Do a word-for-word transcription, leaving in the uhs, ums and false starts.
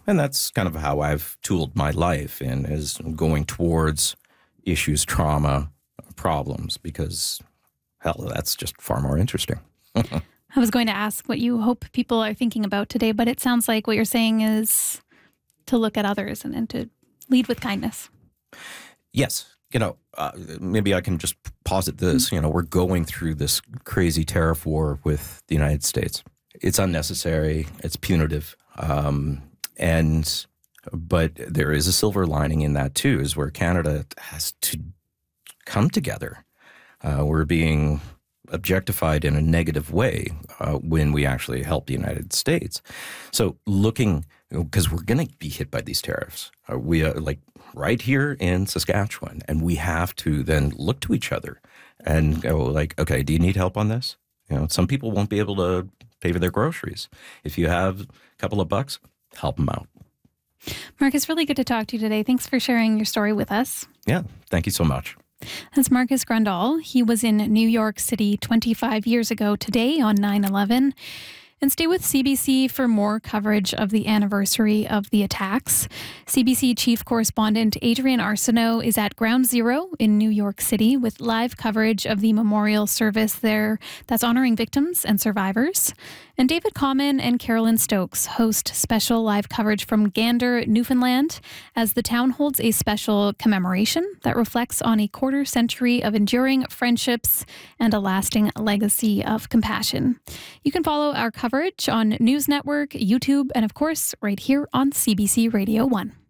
And that's kind of how I've tooled my life in, is going towards issues, trauma, problems, because, hell, that's just far more interesting. I was going to ask what you hope people are thinking about today, but it sounds like what you're saying is to look at others and, and to lead with kindness. Yes. You know, uh, maybe I can just posit this. Mm-hmm. You know, we're going through this crazy tariff war with the United States. It's unnecessary. It's punitive. Um, and but there is a silver lining in that, too, is where Canada has to come together. Uh, we're being objectified in a negative way uh, when we actually help the United States. So looking, because you know, we're going to be hit by these tariffs. Uh, we are like right here in Saskatchewan, and we have to then look to each other and go like, okay, do you need help on this? You know, some people won't be able to pay for their groceries. If you have a couple of bucks, help them out. Marcus, really good to talk to you today. Thanks for sharing your story with us. Yeah, thank you so much. That's Marcus Grundall. He was in New York City twenty-five years ago today on nine eleven. And stay with C B C for more coverage of the anniversary of the attacks. C B C Chief Correspondent Adrienne Arsenault is at Ground Zero in New York City with live coverage of the memorial service there that's honoring victims and survivors. And David Common and Carolyn Stokes host special live coverage from Gander, Newfoundland, as the town holds a special commemoration that reflects on a quarter century of enduring friendships and a lasting legacy of compassion. You can follow our coverage on News Network, YouTube, and of course, right here on C B C Radio one.